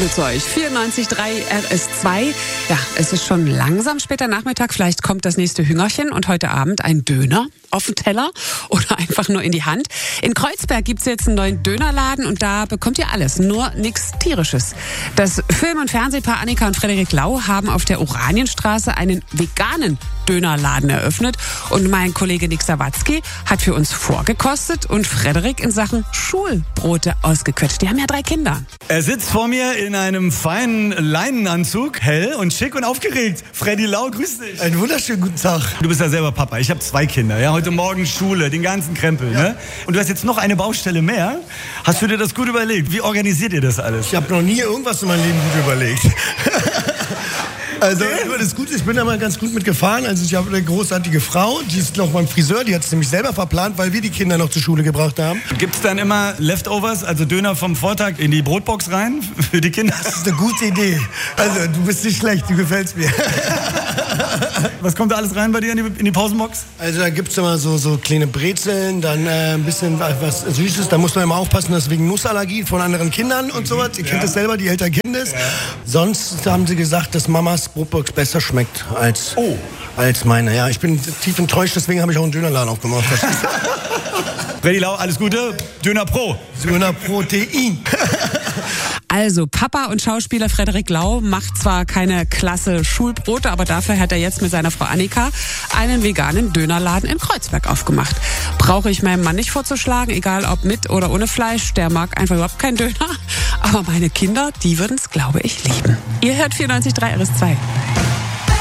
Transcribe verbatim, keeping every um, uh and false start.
Hallo zu euch, vierundneunzig Komma drei R S zwei. Ja, es ist schon langsam später Nachmittag, vielleicht kommt das nächste Hüngerchen und heute Abend ein Döner auf den Teller oder einfach nur in die Hand. In Kreuzberg gibt's jetzt einen neuen Dönerladen und da bekommt ihr alles, nur nichts Tierisches. Das Film- und Fernsehpaar Annika und Frederik Lau haben auf der Oranienstraße einen veganen Dönerladen eröffnet und mein Kollege Nick Sawatzki hat für uns vorgekostet und Frederik in Sachen Schulbrote ausgequetscht. Die haben ja drei Kinder. Er sitzt vor mir in einem feinen Leinenanzug, hell und schick und aufgeregt. Freddy Lau, grüß dich. Einen wunderschönen guten Tag. Du bist ja selber Papa. Ich habe zwei Kinder. Ja, heute Morgen Schule, den ganzen Krempel. Ja. Ne? Und du hast jetzt noch eine Baustelle mehr. Hast du dir das gut überlegt? Wie organisiert ihr das alles? Ich habe noch nie irgendwas in meinem Leben gut überlegt. Also, das ist gut. Ich bin da mal ganz gut mitgefahren. Also, ich habe eine großartige Frau, die ist noch beim Friseur, die hat es nämlich selber verplant, weil wir die Kinder noch zur Schule gebracht haben. Gibt es dann immer Leftovers, also Döner vom Vortag, in die Brotbox rein für die Kinder? Das ist eine gute Idee. Also, du bist nicht schlecht, du gefällst mir. Was kommt da alles rein bei dir in die, in die Pausenbox? Also, da gibt es immer so, so kleine Brezeln, dann äh, ein bisschen was Süßes. Da muss man immer aufpassen, dass wegen Nussallergie von anderen Kindern und sowas. Ihr kennt das selber, die älter Kindes. Ja. Sonst haben sie gesagt, dass Mamas Brotbox besser schmeckt als, oh. als meine. Ja, ich bin tief enttäuscht, deswegen habe ich auch einen Dönerladen aufgemacht. Freddy Lau, alles Gute. Döner Pro. Döner Protein. Also Papa und Schauspieler Frederik Lau macht zwar keine klasse Schulbrote, aber dafür hat er jetzt mit seiner Frau Annika einen veganen Dönerladen in Kreuzberg aufgemacht. Brauche ich meinem Mann nicht vorzuschlagen, egal ob mit oder ohne Fleisch, der mag einfach überhaupt keinen Döner. Aber meine Kinder, die würden es, glaube ich, lieben. Ihr hört vierundneunzig Komma drei R S zwei.